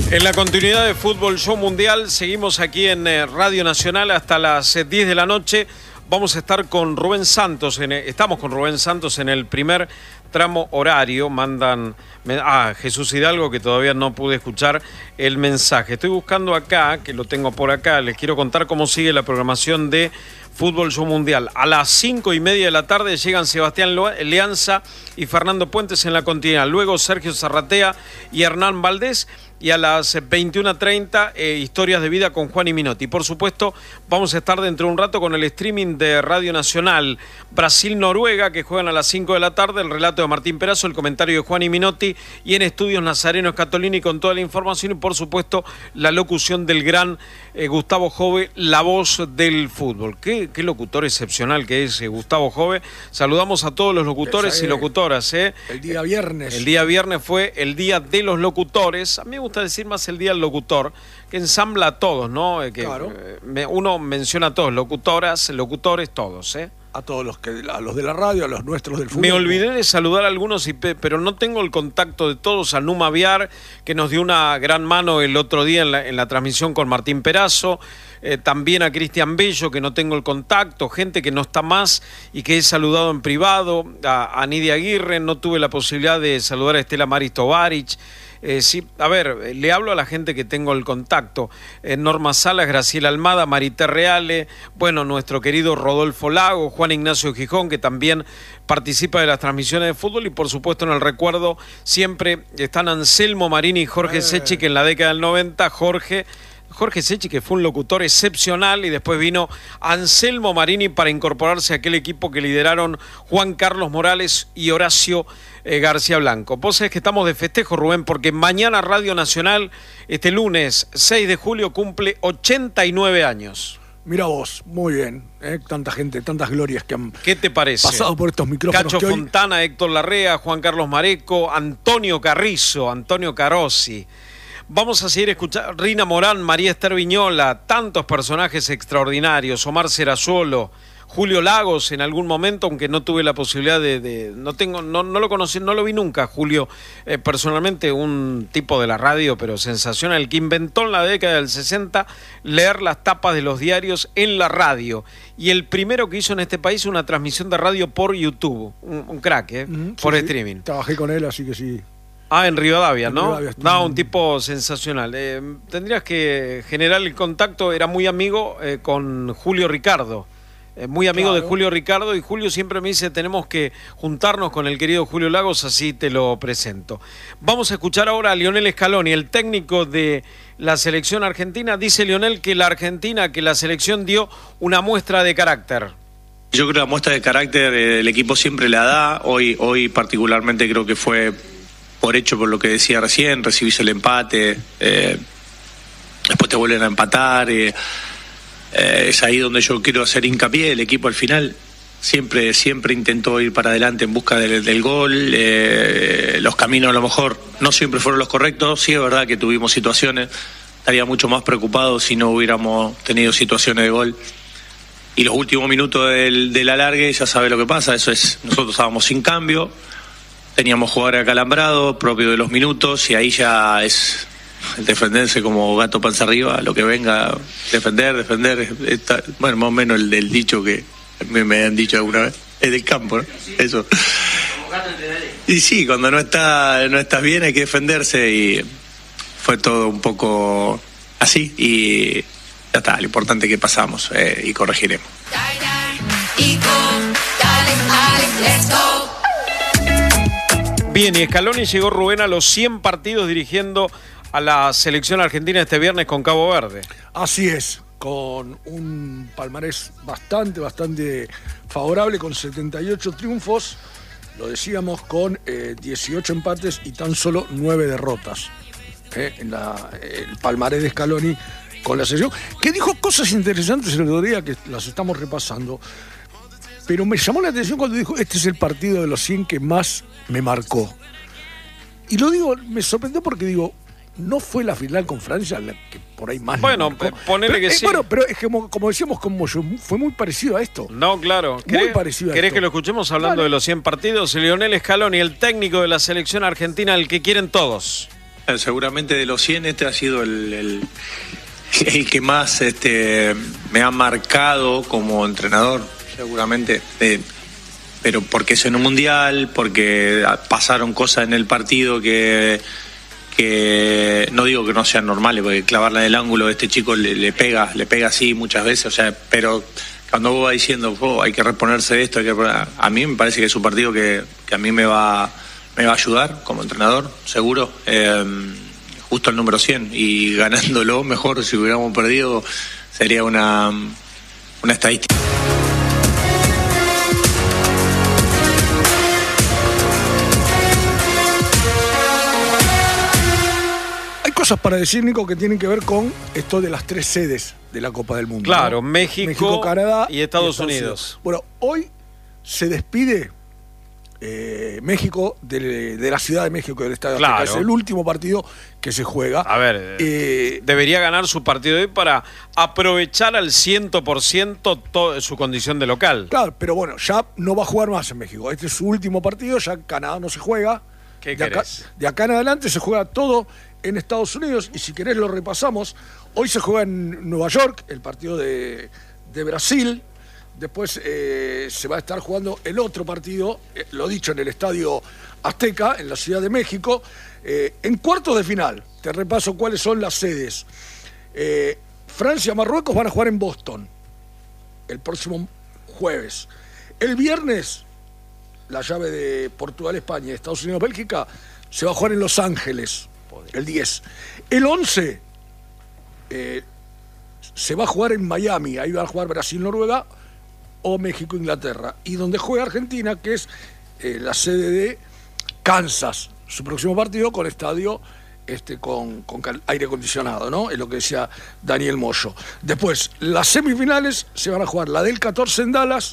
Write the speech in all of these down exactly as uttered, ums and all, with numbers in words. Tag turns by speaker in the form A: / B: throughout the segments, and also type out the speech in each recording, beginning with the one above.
A: En la continuidad de Fútbol Show Mundial, seguimos aquí en eh, Radio Nacional hasta las eh, diez de la noche. Vamos a estar con Rubén Santos, en, eh, estamos con Rubén Santos en el primer tramo horario. Mandan me, ah, Jesús Hidalgo, que todavía no pude escuchar el mensaje. Estoy buscando acá, que lo tengo por acá, les quiero contar cómo sigue la programación de Fútbol Show Mundial. A las cinco y media de la tarde llegan Sebastián Leanza y Fernando Puentes en la continuidad. Luego Sergio Zarratea y Hernán Valdés. Y a las veintiuna treinta, eh, Historias de Vida con Juan y Minotti. Por supuesto, vamos a estar dentro de un rato con el streaming de Radio Nacional Brasil-Noruega, que juegan a las cinco de la tarde, el relato de Martín Perazo, el comentario de Juan y Minotti, y en Estudios Nazareno Scatolini con toda la información y, por supuesto, la locución del gran eh, Gustavo Jove, la voz del fútbol. Qué, qué locutor excepcional que es eh, Gustavo Jove. Saludamos a todos los locutores Esa, y locutoras. Eh.
B: El día viernes.
A: El día viernes fue el día de los locutores. A mí me gusta decir más el día del locutor, que ensambla a todos, ¿no? Que
B: claro.
A: me, uno menciona a todos, locutoras, locutores, todos, ¿eh?
B: A todos los que, a los de la radio, a los nuestros del fútbol.
A: Me olvidé de saludar a algunos, y, pero no tengo el contacto de todos. A Numa Viar, que nos dio una gran mano el otro día en la, en la transmisión con Martín Perazo. Eh, también a Cristian Bello, que no tengo el contacto, gente que no está más y que he saludado en privado. A, a Nidia Aguirre, no tuve la posibilidad de saludar a Estela Maris Tovarich. Eh, sí, a ver, le hablo a la gente que tengo el contacto. Eh, Norma Salas, Graciela Almada, Marité Reale, bueno, nuestro querido Rodolfo Lago, Juan Ignacio Gijón, que también participa de las transmisiones de fútbol, y por supuesto en el recuerdo siempre están Anselmo Marini y Jorge eh. Sechi, que en la década del noventa, Jorge... Jorge Sechi, que fue un locutor excepcional, y después vino Anselmo Marini para incorporarse a aquel equipo que lideraron Juan Carlos Morales y Horacio eh, García Blanco. Vos sabés que estamos de festejo, Rubén, porque mañana Radio Nacional, este lunes seis de julio, cumple ochenta y nueve años.
B: Mira vos, muy bien, ¿eh? Tanta gente, tantas glorias que han
A: ¿Qué te parece?
B: pasado por estos micrófonos.
A: Cacho
B: que
A: Fontana,
B: hoy...
A: Héctor Larrea, Juan Carlos Mareco, Antonio Carrizo, Antonio Carossi. Vamos a seguir escuchando Rina Morán, María Esther Viñola, tantos personajes extraordinarios, Omar Serazuolo, Julio Lagos en algún momento, aunque no tuve la posibilidad de, de no tengo, no, no lo conocí, no lo vi nunca, Julio, eh, personalmente un tipo de la radio, pero sensacional, el que inventó en la década del sesenta leer las tapas de los diarios en la radio, y el primero que hizo en este país una transmisión de radio por YouTube, un, un crack, eh, mm, por sí, streaming.
B: Sí. Trabajé con él, así que sí.
A: Ah, en Rivadavia,
B: en
A: ¿no?
B: Rivadavia,
A: no, un tipo sensacional. Eh, tendrías que generar el contacto, era muy amigo eh, con Julio Ricardo, eh, muy amigo claro. de Julio Ricardo, y Julio siempre me dice, tenemos que juntarnos con el querido Julio Lagos, así te lo presento. Vamos a escuchar ahora a Lionel Scaloni, el técnico de la selección argentina. Dice Lionel que la Argentina, que la selección dio una muestra de carácter.
C: Yo creo que la muestra de carácter el equipo siempre la da, hoy, hoy particularmente creo que fue... por hecho por lo que decía recién, recibís el empate, eh, después te vuelven a empatar, eh, eh, es ahí donde yo quiero hacer hincapié. El equipo al final siempre siempre intentó ir para adelante en busca del, del gol, eh, los caminos a lo mejor no siempre fueron los correctos, sí es verdad que tuvimos situaciones, estaría mucho más preocupado si no hubiéramos tenido situaciones de gol. Y los últimos minutos del, del alargue ya sabe lo que pasa, eso es, nosotros estábamos sin cambio, teníamos jugadores acalambrados, propio de los minutos, y ahí ya es el defenderse como gato panza arriba, lo que venga, defender, defender, está, bueno, más o menos el del dicho que me, me han dicho alguna vez, es del campo, ¿no? Eso. Y sí, cuando no está, no estás bien hay que defenderse, y fue todo un poco así, y ya está, lo importante es que pasamos eh, y corregiremos.
A: Bien, y Scaloni llegó, Rubén, a los cien partidos dirigiendo a la selección argentina este viernes con Cabo Verde.
B: Así es, con un palmarés bastante, bastante favorable, con setenta y ocho triunfos, lo decíamos, con eh, dieciocho empates y tan solo nueve derrotas. Eh, en la, el palmarés de Scaloni con la selección, que dijo cosas interesantes el otro día que las estamos repasando. Pero me llamó la atención cuando dijo, este es el partido de los cien que más me marcó. Y lo digo, me sorprendió porque digo, no fue la final con Francia la que por ahí más
A: bueno,
B: me marcó.
A: ponele
B: pero,
A: que
B: eh,
A: sí.
B: Bueno, pero es que como, como decíamos, como yo, fue muy parecido a esto.
A: No, claro.
B: Muy parecido a
A: ¿Querés
B: esto.
A: que lo escuchemos hablando vale. de los cien partidos? Lionel Scaloni, el técnico de la selección argentina, el que quieren todos.
C: Seguramente de los cien este ha sido el, el, el que más este, me ha marcado como entrenador, seguramente. Eh, pero porque es en un mundial, porque pasaron cosas en el partido que, que no digo que no sean normales, porque clavarla en el ángulo de este chico le, le pega, le pega así muchas veces, o sea, pero cuando vos vas diciendo, oh, hay que reponerse de esto, hay que reponer... a mí me parece que es un partido que, que a mí me va, me va a ayudar como entrenador, seguro, eh, justo el número cien, y ganándolo mejor, si hubiéramos perdido, sería una, una estadística.
B: Cosas para decir, Nico, que tienen que ver con esto de las tres sedes de la Copa del Mundo.
A: Claro,
B: ¿no?
A: México,
B: México, Canadá
A: y Estados,
B: y Estados Unidos.
A: Unidos.
B: Bueno, hoy se despide eh, México de, de la Ciudad de México, del Estadio
A: Claro.
B: Azteca. Es el último partido que se juega.
A: A ver,
B: eh,
A: debería ganar su partido de hoy para aprovechar al cien por ciento to- su condición de local.
B: Claro, pero bueno, ya no va a jugar más en México. Este es su último partido, ya en Canadá no se juega.
A: ¿Qué
B: de, acá,
A: querés?
B: de acá en adelante se juega todo en Estados Unidos, y si querés lo repasamos. Hoy se juega en Nueva York el partido de, de Brasil. Después eh, se va a estar jugando el otro partido, eh, lo dicho, en el Estadio Azteca, en la Ciudad de México. Eh, en cuartos de final, te repaso cuáles son las sedes. Eh, Francia, Marruecos van a jugar en Boston el próximo jueves. El viernes, la llave de Portugal, España, Estados Unidos, Bélgica, se va a jugar en Los Ángeles, el diez. El once eh, se va a jugar en Miami, ahí va a jugar Brasil, Noruega o México, Inglaterra. Y donde juega Argentina, que es eh, la sede de Kansas, su próximo partido con estadio este, con, con aire acondicionado, ¿no? Es lo que decía Daniel Moyo. Después, las semifinales se van a jugar la del catorce en Dallas,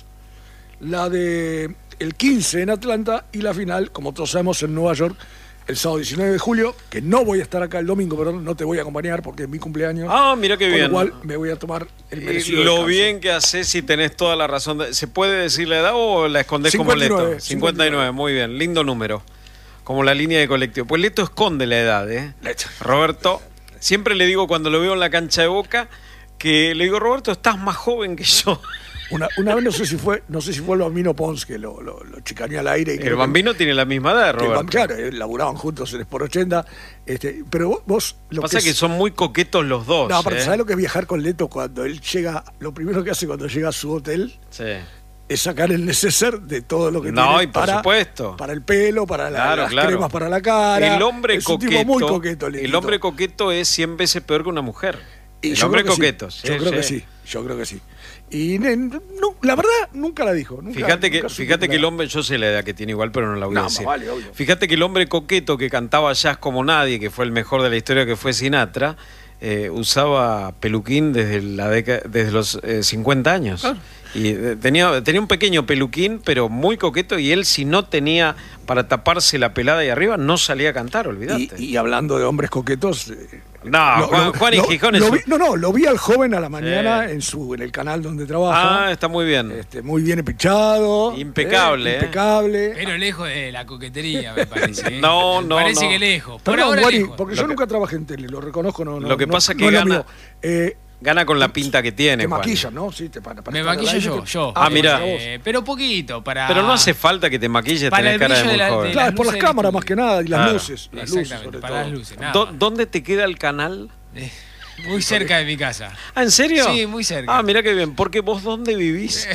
B: la de el quince en Atlanta y la final, como todos sabemos, en Nueva York el sábado diecinueve de julio, que no voy a estar acá el domingo, pero no te voy a acompañar porque es mi cumpleaños.
A: Ah, mira qué
B: con
A: bien.
B: lo cual me voy a tomar el merecido
A: Y lo
B: descanso.
A: bien que haces, si tenés toda la razón. de- ¿Se puede decir la edad o la escondés
B: cincuenta y nueve,
A: como Leto? cincuenta y nueve, muy bien, lindo número. Como la línea de colectivo. Pues Leto esconde la edad, ¿eh?
B: Leto.
A: Roberto, siempre le digo cuando lo veo en la cancha de Boca, que le digo, Roberto, estás más joven que yo.
B: Una, una vez no sé si fue, no sé si fue el Bambino Pons que lo, lo, lo chicaneó al aire. Y
A: El
B: creo que-
A: Bambino tiene la misma edad,
B: que el
A: Roberto.
B: Bam- claro, eh, laburaban juntos en Sport ochenta. Este, pero vos, vos lo
A: Pasa
B: que,
A: que
B: es-
A: son muy coquetos los dos.
B: No, aparte,
A: ¿eh?
B: ¿sabés lo que es viajar con Leto cuando él llega? Lo primero que hace cuando llega a su hotel
A: Sí.
B: es sacar el neceser de todo lo que
A: No,
B: tiene
A: y por
B: para,
A: supuesto.
B: para el pelo, para la-
A: Claro,
B: las
A: claro.
B: cremas para la cara.
A: El hombre
B: es
A: coqueto.
B: un tipo muy coqueto,
A: el
B: Letito.
A: hombre coqueto es cien veces peor que una mujer.
B: Y
A: el
B: yo
A: hombre
B: creo que
A: coqueto.
B: sí.
A: sí,
B: Yo creo
A: sí.
B: que sí, yo creo que sí. Y ne- no, la verdad, nunca la dijo. Nunca,
A: Fíjate que,
B: nunca supe
A: fíjate que el
B: la-
A: hombre, yo sé la edad que tiene igual, pero no la voy
B: No,
A: a
B: más
A: decir.
B: vale, obvio.
A: Fíjate que el hombre coqueto que cantaba jazz como nadie, que fue el mejor de la historia, que fue Sinatra, eh, usaba peluquín desde la década, desde los eh, cincuenta años.
B: Ah.
A: Y eh, tenía, tenía un pequeño peluquín, pero muy coqueto, y él, si no tenía para taparse la pelada ahí arriba, no salía a cantar, olvídate.
B: Y, y hablando de hombres coquetos. eh,
A: No,
B: lo-
A: Juan,
B: lo-
A: Juan y
B: lo-
A: Gijón
B: lo
A: es un-
B: vi- No, no, lo vi al joven a la mañana
A: Sí.
B: en su en el canal donde trabaja.
A: Ah, está muy bien.
B: Este, muy bien pichado.
A: Impecable,
B: eh,
A: eh.
B: impecable.
D: Pero lejos de la coquetería, me parece. ¿eh?
A: No,
D: Me
A: no,
D: Parece
A: no.
D: que lejos. Por
B: Perdón,
D: ahora
B: Guari,
D: lejos.
B: porque
A: Lo
B: yo
A: que-
B: nunca trabajé en tele, lo reconozco. No, no,
A: Lo que
B: no-
A: pasa
B: no
A: que
B: es lo
A: gana-
B: mío. Eh,
A: Gana con la pinta que tiene,
B: te
A: Juan.
B: maquillan, ¿no? Sí, te para, para
D: Me
B: estar al
D: maquillo
B: aire,
D: yo,
B: te-
D: yo.
A: Ah, mirá.
D: Eh, pero poquito, para...
A: Pero no hace falta que te maquilles,
D: Para
A: tenés
D: el
A: cara de
D: brillo
A: muy
D: de la-
A: joven.
D: de
B: Claro,
D: las
B: es por las
D: luces del
B: cámaras más
D: estudio.
B: que nada y las
A: Claro.
B: luces. Las luces,
D: Exactamente,
B: sobre
D: para
B: todo.
D: las luces. Nada
A: ¿Dó-
D: más.
A: ¿Dónde te queda el canal?
D: Eh, Muy cerca de mi casa.
A: Ah, ¿en serio?
D: Sí, muy cerca.
A: Ah, mira qué bien. Porque vos, ¿dónde vivís?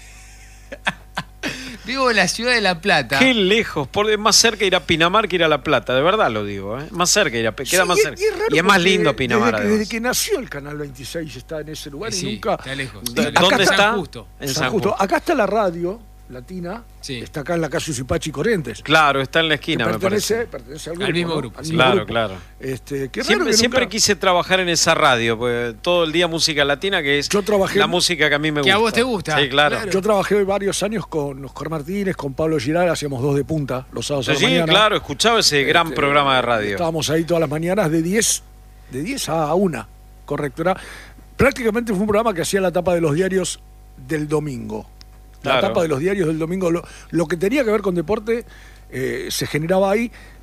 D: Vivo en la ciudad de La Plata.
A: Qué lejos. Por, es más cerca ir a Pinamar que ir a La Plata. De verdad lo digo, ¿eh? Más cerca ir a queda
B: Sí,
A: más
B: y-
A: cerca.
B: Y es, raro
A: Y es más
B: porque
A: lindo Pinamar,
B: Desde que,
A: además.
B: desde que nació el Canal veintiséis está en ese lugar
D: Sí,
B: y nunca.
D: está lejos.
A: ¿Dó-
D: Está
A: ¿Dónde
D: lejos.
A: está?
D: San Justo.
A: En
B: San
A: San
B: Justo.
A: Justo.
B: Acá está la radio latina.
D: Sí.
B: Está acá en la calle Usipachi Corrientes.
A: Claro, está en la
B: Que
A: esquina, me
B: pertenece,
A: parece.
B: pertenece al, grupo,
D: Al mismo
B: ¿no?
D: grupo,
B: Al
D: sí.
B: mismo
A: Claro,
B: grupo.
A: claro.
B: Este, qué raro
A: Siempre,
B: que
A: siempre
B: nunca-
A: quise trabajar en esa radio, pues, todo el día música latina, que es
B: Yo trabajé-
A: la música que a mí me gusta.
D: Que a vos te gusta.
A: Sí, claro.
D: Claro.
B: Yo trabajé varios años con Oscar Martínez, con Pablo Giral, hacíamos dos de punta los sábados a la
A: Sí,
B: mañana.
A: claro, escuchaba ese gran
B: Este,
A: programa de radio.
B: Estábamos ahí todas las mañanas de diez, de diez a una, correcto. Era, prácticamente fue un programa que hacía la tapa de los diarios del domingo. La
A: Claro.
B: tapa de los diarios del domingo. Lo, lo que tenía que ver con deporte eh, se generaba ahí.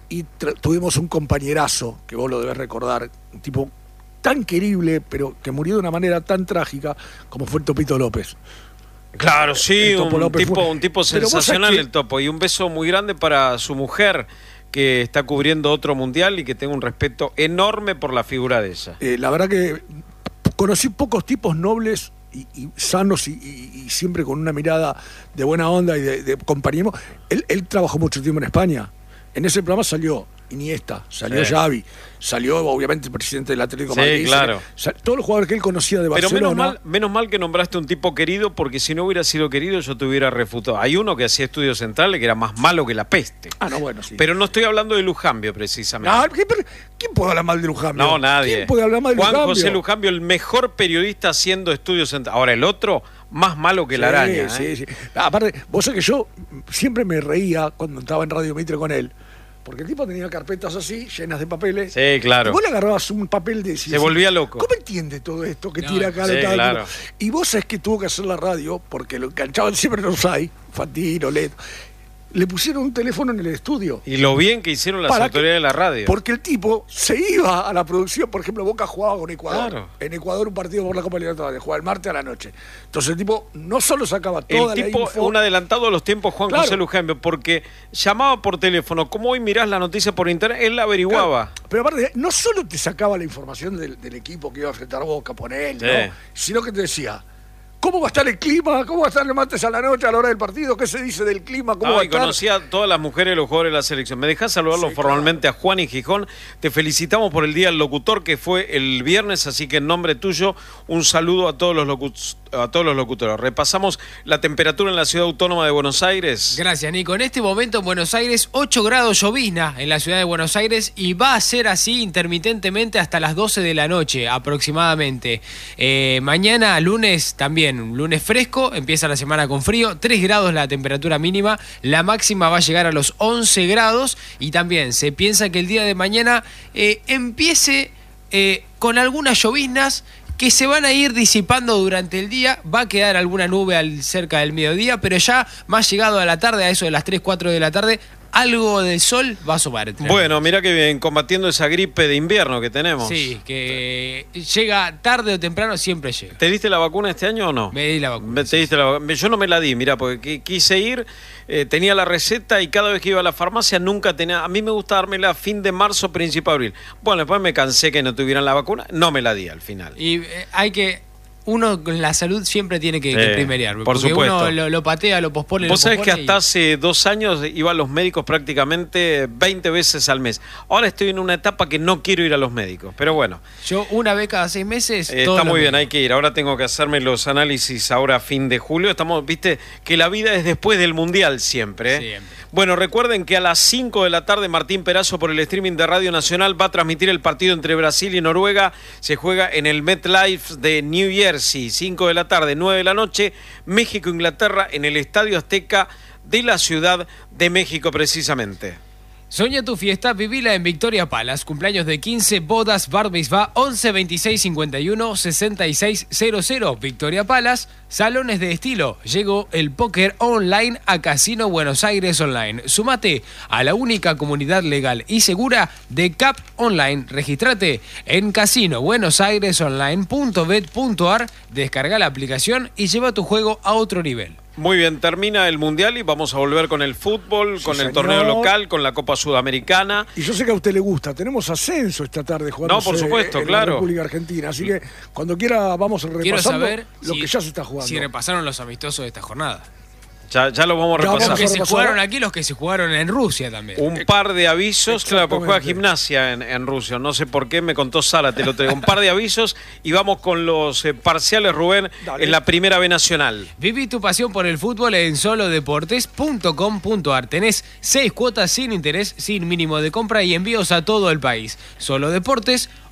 B: y tuvimos un compañerazo, que vos lo debés recordar, un tipo tan querible, pero que murió de una manera tan trágica como fue el Topito López.
A: Claro, sí, un
B: López
A: tipo,
B: fue...
A: un tipo sensacional que... el Topo, y un beso muy grande para su mujer, que está cubriendo otro mundial y que tengo un respeto enorme por la figura de ella.
B: Eh, la verdad que conocí pocos tipos nobles y, y sanos y, y, y siempre con una mirada de buena onda y de, de compañerismo. Él, él trabajó mucho tiempo en España. En ese programa salió Iniesta, salió sí. Xavi, salió obviamente el presidente del Atlético de
A: sí,
B: Madrid.
A: Claro.
B: Sal, todos los jugadores que él conocía de Barcelona.
A: Pero menos mal, menos mal que nombraste un tipo querido, porque si no hubiera sido querido yo te hubiera refutado. Hay uno que hacía estudios centrales que era más malo que la peste.
B: Ah, no, bueno, sí.
A: Pero no estoy hablando de Lujambio, precisamente.
B: No, ¿quién puede hablar mal de Lujambio?
A: No, nadie.
B: ¿Quién puede hablar mal de
A: Juan
B: Lujambio?
A: José Lujambio, el mejor periodista haciendo estudios centrales. Ahora, el otro, más malo que la
B: sí,
A: araña.
B: Sí,
A: ¿eh?
B: sí. Aparte, vos sabés que yo siempre me reía cuando estaba en Radio Mitre con él. Porque el tipo tenía carpetas así, llenas de papeles.
A: Sí, claro.
B: Y vos le agarrabas un papel de...
A: Se volvía loco.
B: ¿Cómo entiende todo esto que
D: no,
B: tira acá?
A: Sí,
B: de
A: claro.
B: Y vos sabés que tuvo que hacer la radio, porque lo enganchaban siempre en los hay, Fantino, Leto. Le pusieron un teléfono en el estudio.
A: Y lo bien que hicieron las autoridades de la radio.
B: Porque el tipo se iba a la producción. Por ejemplo, Boca jugaba con Ecuador.
A: Claro.
B: En Ecuador un partido por la Copa Libertadores. Jugaba el martes a la noche. Entonces el tipo no solo sacaba toda
A: el tipo,
B: la info...
A: un adelantado a los tiempos, Juan
B: Claro.
A: José Lujambio, porque llamaba por teléfono. Como hoy mirás la noticia por internet, él la averiguaba.
B: Claro. Pero aparte, no solo te sacaba la información del, del equipo que iba a enfrentar Boca, poner,
A: Sí.
B: ¿no? Sino que te decía... ¿Cómo va a estar el clima? ¿Cómo va a estar el martes a la noche a la hora del partido? ¿Qué se dice del clima? ¿Cómo
A: No,
B: va a
A: y
B: estar?
A: conocía a todas las mujeres de los jugadores de la selección. ¿Me dejás saludarlo
B: Sí,
A: formalmente
B: claro.
A: a Juan y Gijón? Te felicitamos por el Día del Locutor, que fue el viernes, así que en nombre tuyo, un saludo a todos los, locu- a todos los locutores. Repasamos la temperatura en la Ciudad Autónoma de Buenos Aires.
D: Gracias, Nico. En este momento en Buenos Aires, ocho grados llovizna en la ciudad de Buenos Aires y va a ser así intermitentemente hasta las doce de la noche aproximadamente. Eh, mañana, lunes, también, un lunes fresco. Empieza la semana con frío, tres grados la temperatura mínima, la máxima va a llegar a los once grados y también se piensa que el día de mañana eh, empiece eh, con algunas lloviznas que se van a ir disipando durante el día, va a quedar alguna nube al, cerca del mediodía, pero ya más llegado a la tarde, a eso de las tres, cuatro de la tarde, algo de sol va a asomar.
A: Bueno, mirá que bien, combatiendo esa gripe de invierno que tenemos.
D: Sí, que llega tarde o temprano, siempre llega.
A: ¿Te diste la vacuna este año o no?
D: Me di la vacuna.
A: ¿Te diste la vacuna? Yo no me la di, mirá, porque quise ir, eh, tenía la receta y cada vez que iba a la farmacia nunca tenía... A mí me gusta dármela a fin de marzo, principio de abril. Bueno, después me cansé que no tuvieran la vacuna, no me la di al final.
D: Y eh, hay que... Uno con la salud siempre tiene que,
A: Sí,
D: que primerear.
A: por
D: porque
A: supuesto.
D: uno lo, lo patea, lo pospone,
A: Vos
D: lo
A: sabés que
D: pospone
A: hasta
D: y-
A: hace dos años iba a los médicos prácticamente veinte veces al mes. Ahora estoy en una etapa que no quiero ir a los médicos, pero bueno.
D: Yo una vez cada seis meses...
A: Eh,
D: todos
A: está
D: los
A: muy bien,
D: meses.
A: hay que ir. Ahora tengo que hacerme los análisis ahora a fin de julio. Estamos, viste, que la vida es después del Mundial siempre. ¿eh?
D: Siempre.
A: Bueno, recuerden que a las cinco de la tarde Martín Perazo por el streaming de Radio Nacional va a transmitir el partido entre Brasil y Noruega. Se juega en el MetLife de New Jersey, cinco de la tarde, nueve de la noche. México-Inglaterra en el Estadio Azteca de la Ciudad de México precisamente.
D: Soña tu fiesta, vivila en Victoria Palace. Cumpleaños de quince, bodas, bar mitzvah, once veintiséis cincuenta y uno sesenta y seis cero cero. Victoria Palace, salones de estilo. Llegó el póker online a Casino Buenos Aires Online. Sumate a la única comunidad legal y segura de C A P Online. Regístrate en casino buenos aires online punto bet punto ar, descarga la aplicación y lleva tu juego a otro nivel.
A: Muy bien, termina el Mundial y vamos a volver con el fútbol,
B: Sí,
A: con el
B: señor.
A: torneo local, con la Copa Sudamericana.
B: Y yo sé que a usted le gusta. Tenemos ascenso esta tarde jugando
A: No, por supuesto,
B: en
A: claro.
B: la República Argentina. Así que cuando quiera vamos repasando
D: Quiero saber
B: lo
D: si,
B: que ya se está jugando.
D: si repasaron los amistosos de esta jornada.
A: Ya, ya lo vamos a
B: Ya vamos
A: repasar.
D: Los que
B: a
D: se
B: repasar.
D: jugaron aquí, los que se jugaron en Rusia también.
A: Un par de avisos, claro, porque juega
B: Exactamente.
A: gimnasia en, en Rusia. No sé por qué, me contó Sara, te lo traigo. Un par de avisos y vamos con los eh, parciales, Rubén,
B: Dale.
A: en la Primera B Nacional.
D: Viví tu pasión por el fútbol en solo deportes punto com punto ar. Tenés seis cuotas sin interés, sin mínimo de compra y envíos a todo el país. Solo Deportes,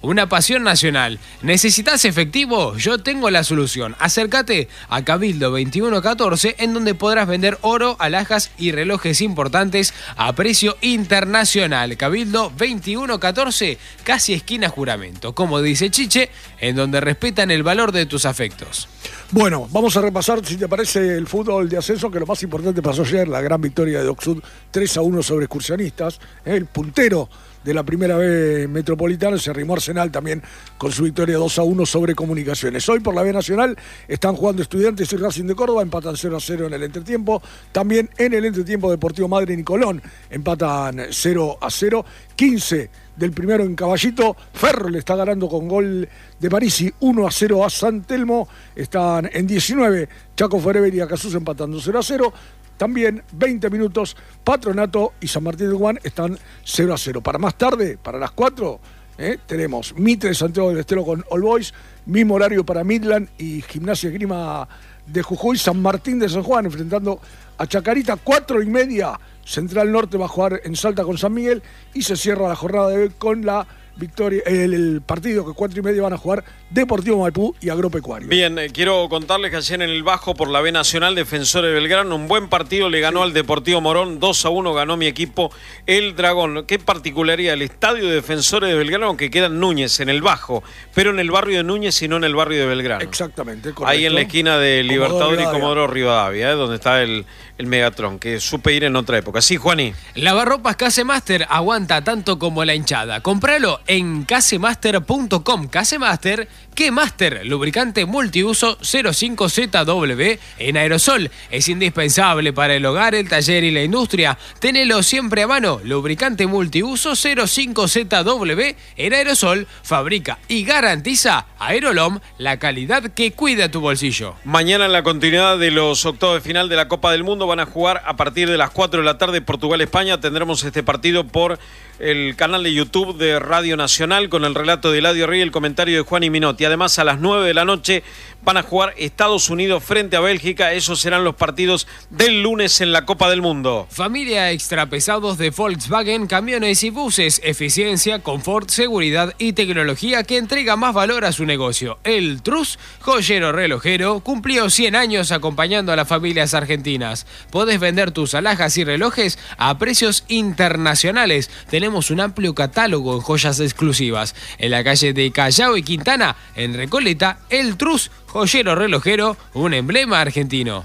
D: una pasión nacional. ¿Necesitas efectivo? Yo tengo la solución. Acércate a Cabildo veintiuno catorce, en donde podrás vender oro, alhajas y relojes importantes a precio internacional. Cabildo veintiuno catorce, casi esquina Juramento. Como dice Chiche, en donde respetan el valor de tus afectos.
B: Bueno, vamos a repasar, si te parece, el fútbol de ascenso, que lo más importante pasó ayer, la gran victoria de Oxud tres a uno sobre Excursionistas, ¿eh? El puntero de la primera B metropolitana, se arrimó Arsenal también con su victoria dos a uno sobre Comunicaciones. Hoy por la B Nacional están jugando Estudiantes y Racing de Córdoba, empatan cero a cero en el entretiempo. También en el entretiempo Deportivo Madryn y Colón empatan cero a cero. quince del primero en Caballito, Ferro le está ganando con gol de Parisi uno a cero a San Telmo. Están en diecinueve Chaco Forever y Acasús empatando cero a cero. También veinte minutos, Patronato y San Martín de Tucumán están cero a cero. Para más tarde, para las cuatro, ¿eh? tenemos Mitre de Santiago del Estero con All Boys, mismo horario para Midland y Gimnasia Grima de Jujuy, San Martín de San Juan enfrentando a Chacarita, cuatro y media, Central Norte va a jugar en Salta con San Miguel y se cierra la jornada de hoy con la victoria, el, el partido que cuatro y media van a jugar Deportivo Maipú y Agropecuario.
A: Bien, eh, quiero contarles que ayer en el Bajo por la B Nacional, Defensor de Belgrano, un buen partido, le ganó sí. al Deportivo Morón, dos a uno ganó mi equipo, el Dragón. Qué particularidad, el estadio de Defensores de Belgrano, que queda en Núñez, en el Bajo, pero en el barrio de Núñez y no en el barrio de Belgrano.
B: Exactamente, correcto.
A: Ahí en la esquina de Libertador
B: Comodoro
A: y Comodoro Rivadavia, eh, donde está el, el Megatron, que supe ir en otra época. Sí, Juaní.
D: Lavarropas Casemaster aguanta tanto como la hinchada. Compralo en casemaster punto com. Casemaster, que Master, lubricante multiuso cero cinco Z W en aerosol. Es indispensable para el hogar, el taller y la industria. Tenelo siempre a mano. Lubricante multiuso cero cinco Z W en aerosol. Fabrica y garantiza Aerolom, la calidad que cuida tu bolsillo.
A: Mañana en la continuidad de los octavos de final de la Copa del Mundo van a jugar a partir de las cuatro de la tarde Portugal-España. Tendremos este partido por el canal de YouTube de Radio Nacional con el relato de Eladio Rey y el comentario de Juan y Minotti. Además, a las nueve de la noche van a jugar Estados Unidos frente a Bélgica. Esos serán los partidos del lunes en la Copa del Mundo.
D: Familia extrapesados de Volkswagen, camiones y buses. Eficiencia, confort, seguridad y tecnología que entrega más valor a su negocio. El Trus, joyero relojero, cumplió cien años acompañando a las familias argentinas. Podés vender tus alhajas y relojes a precios internacionales. Tenemos un amplio catálogo en joyas exclusivas. En la calle de Callao y Quintana, en Recoleta, El Trus, joyero relojero, un emblema argentino.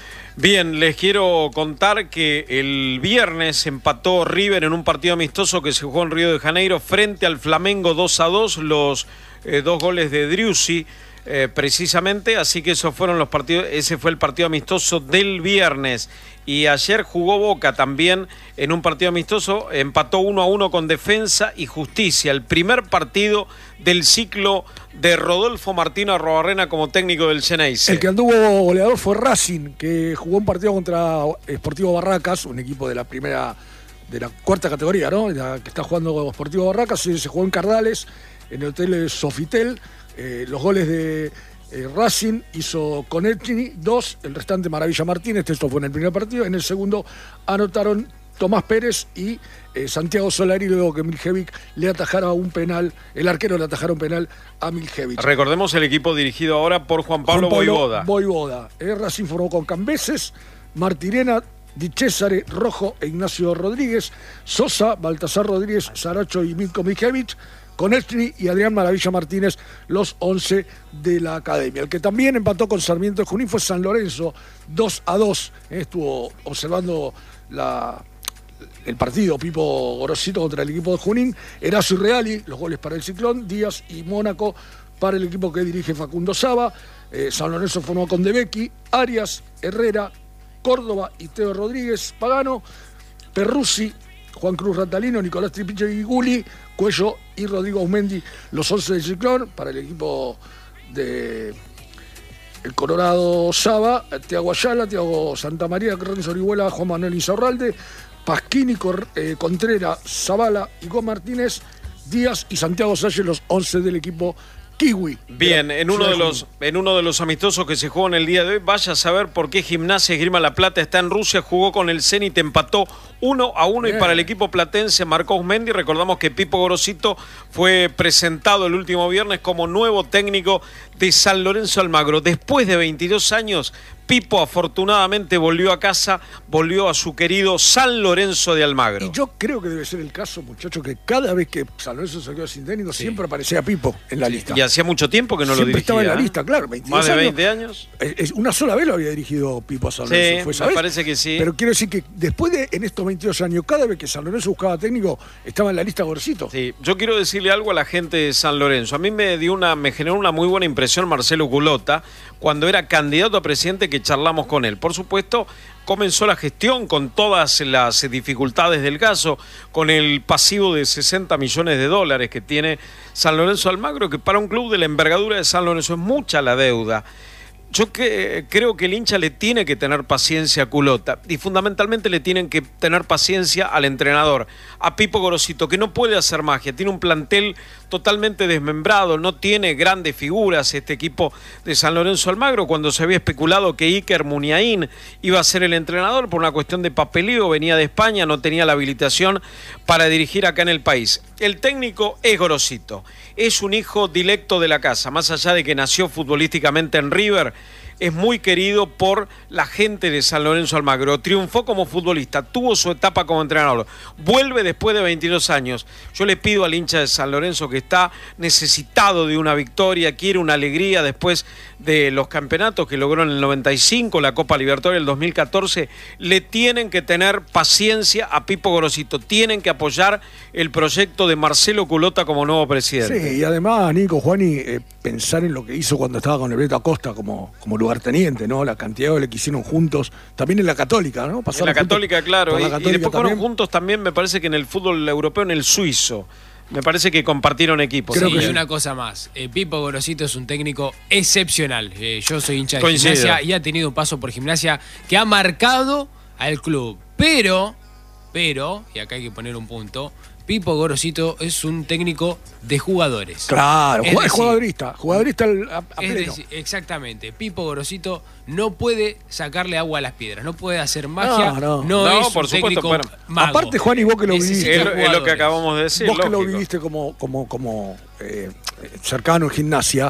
A: Bien, les quiero contar que el viernes empató River en un partido amistoso que se jugó en Río de Janeiro frente al Flamengo dos a dos, los eh, dos goles de Driussi. Eh, precisamente, así que esos fueron los partidos, ese fue el partido amistoso del viernes. Y ayer jugó Boca también en un partido amistoso, empató uno a uno con Defensa y Justicia, el primer partido del ciclo de Rodolfo Martino Arrobarrena como técnico del Xeneize.
B: El que anduvo goleador fue Racing, que jugó un partido contra Sportivo Barracas, un equipo de la primera, de la cuarta categoría, ¿no? La que está jugando Sportivo Barracas, se, se jugó en Cardales, en el hotel Sofitel. Eh, los goles de eh, Racing hizo Conetini, dos, el restante Maravilla Martínez, esto fue en el primer partido, en el segundo anotaron Tomás Pérez y eh, Santiago Solari, luego que Miljevic le atajara un penal, el arquero le atajara un penal a Miljevic.
A: Recordemos el equipo dirigido ahora por Juan Pablo, Juan Pablo Voivoda.
B: Voivoda. Eh, Racing formó con Cambeses, Martirena, Di Cesare, Rojo e Ignacio Rodríguez, Sosa, Baltasar Rodríguez, Saracho y Milko Miljevic, Conestri y Adrián Maravilla Martínez, los once de la academia. El que también empató con Sarmiento de Junín fue San Lorenzo, dos a dos. Estuvo observando la, el partido Pipo Gorosito contra el equipo de Junín. Erazo y Reali, los goles para el Ciclón, Díaz y Mónaco para el equipo que dirige Facundo Saba. Eh, San Lorenzo formó con De Becchi, Arias, Herrera, Córdoba y Teo Rodríguez, Pagano, Perruzzi, Juan Cruz Ratalino, Nicolás Tripiche y Guli, Cuello y Rodrigo Aumendi, los once del Ciclón. Para el equipo de el Colorado Saba, Tiago Ayala, Tiago Santamaría, Renzo Orihuela, Juan Manuel Insaurralde, Pasquini, Cor, eh, Contreras, Zavala y Gómez Martínez, Díaz y Santiago Salle, los once del equipo Kiwi.
A: Bien, en uno, de los, en uno de los amistosos que se jugó en el día de hoy, vaya a saber por qué Gimnasia Esgrima La Plata está en Rusia, jugó con el Zenit, empató uno a uno y para el equipo platense Marcos Mendy, recordamos que Pipo Gorosito fue presentado el último viernes como nuevo técnico de San Lorenzo Almagro. Después de veintidós años, Pipo afortunadamente volvió a casa, volvió a su querido San Lorenzo de Almagro.
B: Y yo creo que debe ser el caso, muchachos, que cada vez que San Lorenzo se quedó sin técnico, sí, siempre aparecía Pipo en la lista.
A: Y hacía mucho tiempo que no
B: siempre
A: lo dirigía.
B: Estaba en la
A: ¿eh?
B: lista, claro.
A: Más de veinte años.
B: años. Una sola vez lo había dirigido Pipo a San Lorenzo.
A: Sí,
B: fue,
A: ¿sabes? Me parece que sí.
B: Pero quiero decir que después de, en estos veintidós años, cada vez que San Lorenzo buscaba técnico, estaba en la lista Gorosito.
A: Sí, yo quiero decirle algo a la gente de San Lorenzo. A mí me dio una, me generó una muy buena impresión Marcelo Culota cuando era candidato a presidente, que charlamos con él. Por supuesto, comenzó la gestión con todas las dificultades del caso, con el pasivo de sesenta millones de dólares que tiene San Lorenzo Almagro, que para un club de la envergadura de San Lorenzo es mucha la deuda. Yo que, creo que el hincha le tiene que tener paciencia a Culota y fundamentalmente le tienen que tener paciencia al entrenador, a Pipo Gorosito, que no puede hacer magia, tiene un plantel totalmente desmembrado, no tiene grandes figuras este equipo de San Lorenzo Almagro. Cuando se había especulado que Iker Muniain iba a ser el entrenador por una cuestión de papeleo, venía de España, no tenía la habilitación para dirigir acá en el país. El técnico es Gorosito, es un hijo directo de la casa, más allá de que nació futbolísticamente en River, es muy querido por la gente de San Lorenzo Almagro. Triunfó como futbolista, tuvo su etapa como entrenador, vuelve después de veintidós años. Yo le pido al hincha de San Lorenzo, que está necesitado de una victoria, quiere una alegría después de los campeonatos que logró en el noventa y cinco, la Copa Libertadores del dos mil catorce, le tienen que tener paciencia a Pipo Gorosito, tienen que apoyar el proyecto de Marcelo Culota como nuevo presidente.
B: Sí, y además, Nico, Juani, eh, pensar en lo que hizo cuando estaba con el Beto Acosta como, como lugarteniente, ¿no? La cantidad de goles que hicieron juntos, también en la Católica, ¿no?
A: Pasaron en la Católica, claro, y,
B: la Católica
A: y después fueron
B: también.
A: juntos también, me parece que en el fútbol europeo, en el suizo. Me parece que compartieron equipos.
D: Creo
A: sí,
D: que y una cosa más, eh, Pipo Gorosito es un técnico excepcional. Eh, yo soy hincha de
A: Coincido.
D: Gimnasia y ha tenido un paso por Gimnasia que ha marcado al club. Pero, pero, y acá hay que poner un punto, Pipo Gorosito es un técnico de jugadores.
B: Claro,
D: es
B: es
D: decir,
B: jugadorista, jugadorista al- a, a
D: es
B: pleno.
D: decir, exactamente. Pipo Gorosito no puede sacarle agua a las piedras, no puede hacer magia,
B: No, no.
A: No,
D: es
A: por
D: un
A: supuesto,
D: técnico
A: bueno.
D: mago.
B: Aparte, Juan, y vos que lo
D: Necesita
B: viviste.
A: Es, lo- es lo que
D: jugadores.
A: acabamos de decir.
B: Vos que lo
A: lógico.
B: viviste como, como, como eh, cercano en Gimnasia,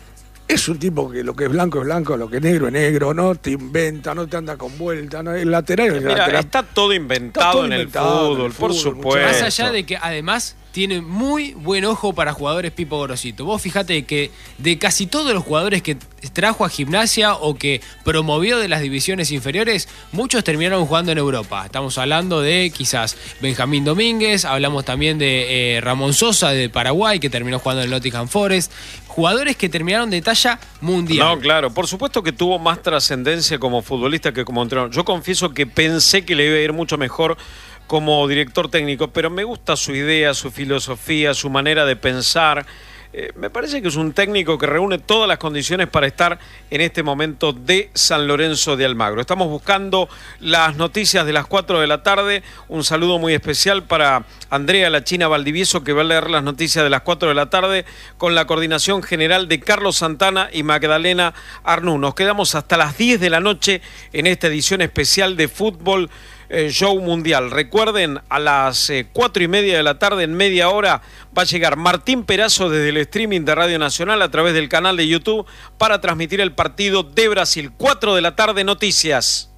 B: es un tipo que lo que es blanco es blanco, lo que es negro es negro, no te inventa, no te anda con vuelta, no, el lateral es el
A: Mira,
B: lateral.
A: está todo inventado,
B: Está todo
A: en,
B: inventado
A: el
B: en el
A: fútbol, por
B: fútbol,
A: supuesto.
D: Más allá de que además tiene muy buen ojo para jugadores Pipo Gorosito. Vos fijate que de casi todos los jugadores que trajo a Gimnasia o que promovió de las divisiones inferiores, muchos terminaron jugando en Europa. Estamos hablando de quizás Benjamín Domínguez, hablamos también de eh, Ramón Sosa de Paraguay, que terminó jugando en el Nottingham Forest. Jugadores que terminaron de talla mundial.
A: No, claro, por supuesto que tuvo más trascendencia como futbolista que como entrenador. Yo confieso que pensé que le iba a ir mucho mejor como director técnico, pero me gusta su idea, su filosofía, su manera de pensar. Eh, me parece que es un técnico que reúne todas las condiciones para estar en este momento de San Lorenzo de Almagro. Estamos buscando las noticias de las cuatro de la tarde. Un saludo muy especial para Andrea La China Valdivieso, que va a leer las noticias de las cuatro de la tarde con la coordinación general de Carlos Santana y Magdalena Arnú. Nos quedamos hasta las diez de la noche en esta edición especial de Fútbol Eh, Show Mundial. Recuerden, a las eh, cuatro y media de la tarde, en media hora, va a llegar Martín Perazo desde el streaming de Radio Nacional a través del canal de YouTube para transmitir el partido de Brasil. cuatro de la tarde, noticias.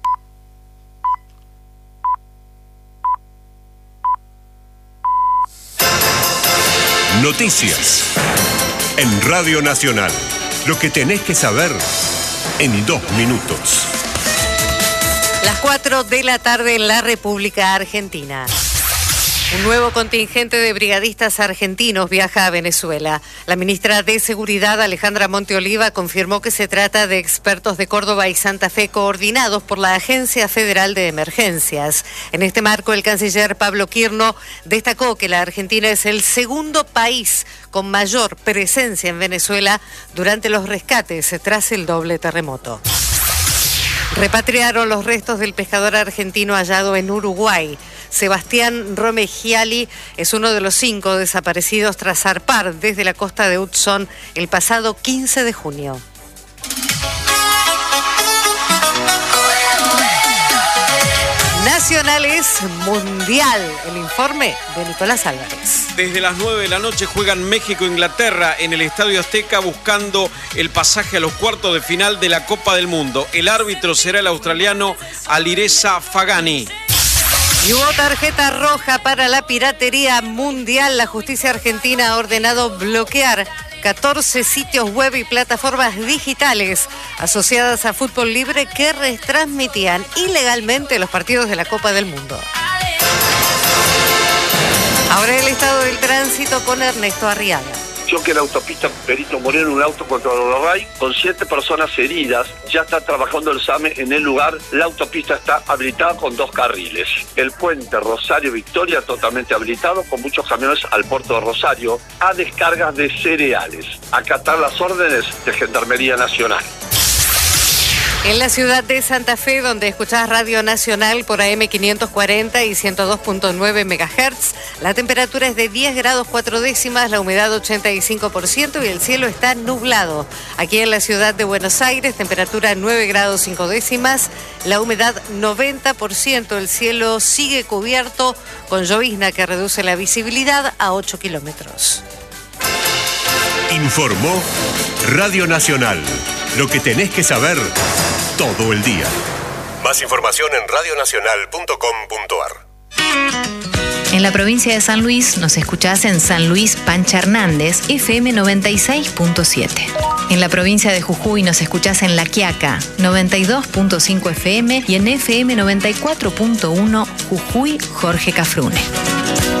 E: Noticias en Radio Nacional. Lo que tenés que saber en dos minutos.
F: Las cuatro de la tarde en la República Argentina. Un nuevo contingente de brigadistas argentinos viaja a Venezuela. La ministra de Seguridad, Alejandra Monteoliva, confirmó que se trata de expertos de Córdoba y Santa Fe coordinados por la Agencia Federal de Emergencias. En este marco, el canciller Pablo Quirno destacó que la Argentina es el segundo país con mayor presencia en Venezuela durante los rescates tras el doble terremoto. Repatriaron los restos del pescador argentino hallado en Uruguay. Sebastián Romegiali es uno de los cinco desaparecidos tras zarpar desde la costa de Hudson el pasado quince de junio. Nacionales Mundial, el informe de Nicolás Álvarez.
A: Desde las nueve de la noche juegan México e Inglaterra en el Estadio Azteca buscando el pasaje a los cuartos de final de la Copa del Mundo. El árbitro será el australiano Alireza Fagani.
F: Y hubo tarjeta roja para la piratería mundial. La justicia argentina ha ordenado bloquear catorce sitios web y plataformas digitales asociadas a fútbol libre que retransmitían ilegalmente los partidos de la Copa del Mundo. Ahora el estado del tránsito con Ernesto Arriaga.
G: Choque en la autopista Perito Moreno, un auto contra Lorray con siete personas heridas. Ya está trabajando el SAME en el lugar. La autopista está habilitada con dos carriles. El puente Rosario-Victoria totalmente habilitado con muchos camiones al puerto de Rosario a descargas de cereales. Acatar las órdenes de Gendarmería Nacional.
F: En la ciudad de Santa Fe, donde escuchás Radio Nacional por A M quinientos cuarenta y ciento dos punto nueve megahertz, la temperatura es de diez grados cuatro décimas, la humedad ochenta y cinco por ciento y el cielo está nublado. Aquí en la ciudad de Buenos Aires, temperatura nueve grados cinco décimas, la humedad noventa por ciento, el cielo sigue cubierto con llovizna que reduce la visibilidad a ocho kilómetros.
E: Informó Radio Nacional. Lo que tenés que saber todo el día. Más información en radio nacional punto com punto a r.
H: En la provincia de San Luis nos escuchás en San Luis Pancha Hernández, F M noventa y seis punto siete. En la provincia de Jujuy nos escuchás en La Quiaca, noventa y dos punto cinco F M y en F M noventa y cuatro punto uno Jujuy Jorge Cafrune.